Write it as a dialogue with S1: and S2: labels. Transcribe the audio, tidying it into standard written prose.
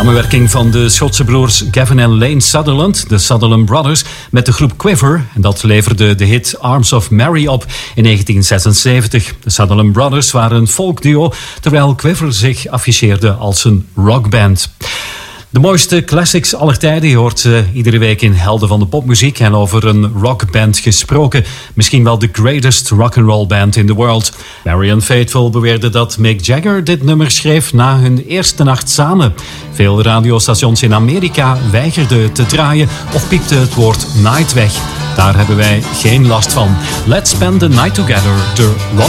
S1: samenwerking van de Schotse broers Gavin en Lane Sutherland, de Sutherland Brothers, met de groep Quiver. En dat leverde de hit Arms of Mary op in 1976. De Sutherland Brothers waren een folkduo, terwijl Quiver zich afficheerde als een rockband. De mooiste classics aller tijden, je hoort ze iedere week in Helden van de Popmuziek. En over een rockband gesproken, misschien wel de greatest rock'n'roll band in the world. Marianne Faithfull beweerde dat Mick Jagger dit nummer schreef na hun eerste nacht samen. Veel radiostations in Amerika weigerden te draaien of piepte het woord night weg. Daar hebben wij geen last van. Let's spend the night together, de